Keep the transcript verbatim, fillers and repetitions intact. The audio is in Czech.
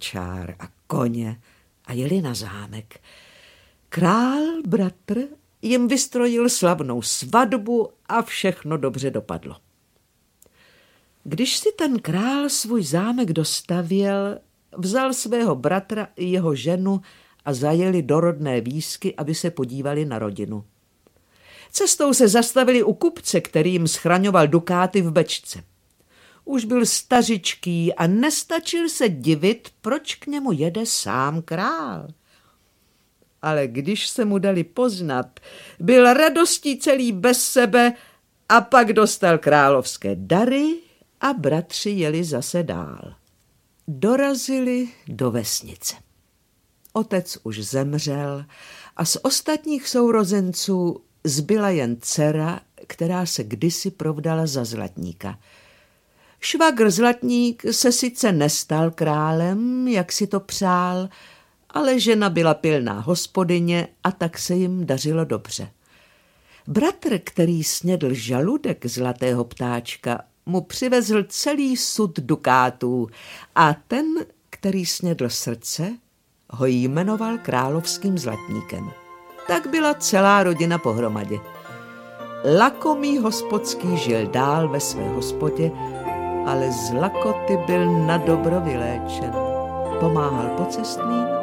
kočár a koně a jeli na zámek. Král, bratr, jim vystrojil slavnou svatbu a všechno dobře dopadlo. Když si ten král svůj zámek dostavěl, vzal svého bratra i jeho ženu a zajeli do rodné výsky, aby se podívali na rodinu. Cestou se zastavili u kupce, který jim schraňoval dukáty v bečce. Už byl stařičký a nestačil se divit, proč k němu jede sám král. Ale když se mu dali poznat, byl radostí celý bez sebe a pak dostal královské dary a bratři jeli zase dál. Dorazili do vesnice. Otec už zemřel a z ostatních sourozenců zbyla jen dcera, která se kdysi provdala za zlatníka. Švagr Zlatník se sice nestal králem, jak si to přál, ale žena byla pilná hospodyně a tak se jim dařilo dobře. Bratr, který snědl žaludek zlatého ptáčka, mu přivezl celý sud dukátů a ten, který snědl srdce, ho jmenoval královským zlatníkem. Tak byla celá rodina pohromadě. Lakomý hospodský žil dál ve své hospodě, ale z lakoty byl na dobro vyléčen. Pomáhal pocestným